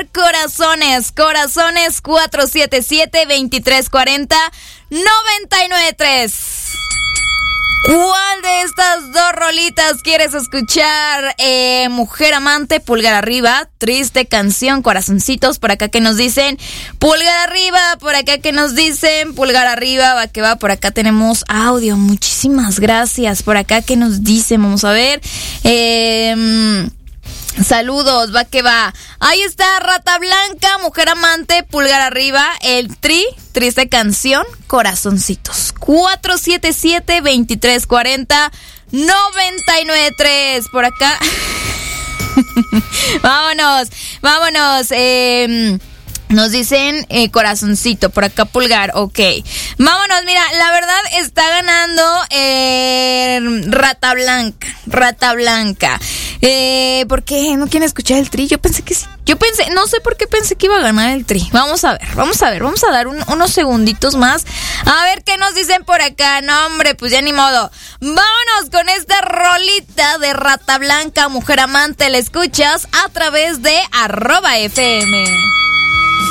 corazones. Corazones 477-2340-993. ¿Cuál de estas dos rolitas quieres escuchar? Mujer Amante, pulgar arriba. Triste Canción, corazoncitos. Por acá que nos dicen pulgar arriba. Por acá que nos dicen pulgar arriba. Va que va. Por acá tenemos audio. Muchísimas gracias. Por acá que nos dicen. Vamos a ver. Saludos, va que va. Ahí está, Rata Blanca, Mujer Amante, pulgar arriba. El Triste Canción, corazoncitos. 477-2340-993. Por acá. Vámonos. Nos dicen corazoncito, por acá pulgar, ok. Vámonos, mira, la verdad está ganando Rata Blanca. ¿Por qué no quieren escuchar el Tri? Yo pensé que sí. No sé por qué pensé que iba a ganar el Tri. Vamos a ver, vamos a dar unos segunditos más. A ver qué nos dicen por acá. No, hombre, pues ya ni modo. Vámonos con esta rolita de Rata Blanca, Mujer Amante. La escuchas a través de @FM.